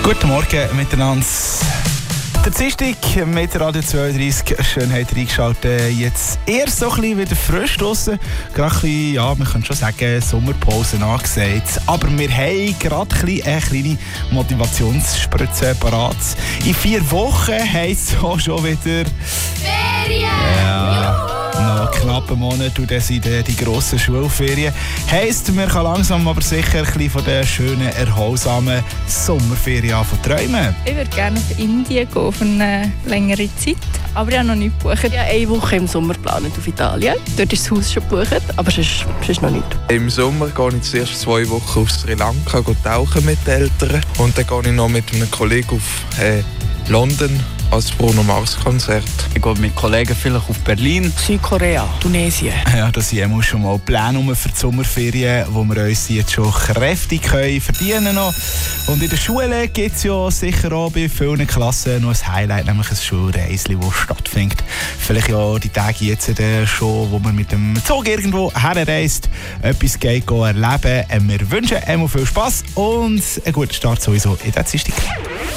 Guten Morgen miteinander. Der Dienstag mit Radio 32. Schön habt ihr eingeschaltet. Jetzt erst so ein bisschen wieder frisch draussen. Gerade ein bisschen, ja, man kann schon sagen, Sommerpause angesagt. Aber wir haben gerade eine kleine Motivationsspritze parat. In 4 Wochen heisst es auch schon wieder Ferien! Ja. Noch knapp einen Monat und dann sind die grossen Schulferien. Heisst, man kann langsam aber sicher ein bisschen von den schönen, erholsamen Sommerferien träumen. Ich würde gerne nach Indien gehen für eine längere Zeit, aber ich habe noch nicht gebucht. Ich habe 1 Woche im Sommer geplant auf Italien. Dort ist das Haus schon gebucht, aber sonst noch nicht. Im Sommer gehe ich zuerst 2 Wochen auf Sri Lanka tauchen mit den Eltern. Und dann gehe ich noch mit einem Kollegen auf London als Bruno Mars Konzert. Ich gehe mit Kollegen vielleicht auf Berlin. Südkorea, Tunesien. Ja, das sind schon mal Pläne für die Sommerferien, wo wir uns jetzt schon kräftig verdienen können. Und in der Schule gibt es ja sicher auch bei vielen Klassen noch ein Highlight, nämlich ein Schulreisli, das stattfindet. Vielleicht ja die Tage jetzt schon, wo man mit dem Zug irgendwo herreist, etwas geht erleben. Wir wünschen viel Spass und einen guten Start sowieso in der Dienstag.